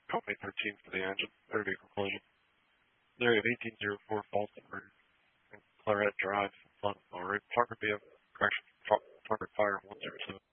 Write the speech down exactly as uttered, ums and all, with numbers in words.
Company thirteen for the engine, motor vehicle collision. Area of eighteen oh four Falsenburg, Claret Drive, Flood, Parker B F, correction, Parker Fire one zero seven.